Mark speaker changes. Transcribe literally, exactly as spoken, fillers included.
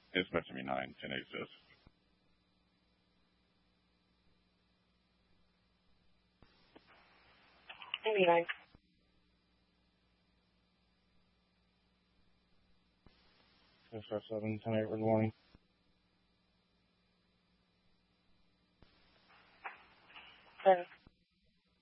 Speaker 1: It's supposed to be nine, ten eight says.
Speaker 2: Maybe nine.
Speaker 1: Star seven, ten eight, good morning.
Speaker 2: Seven.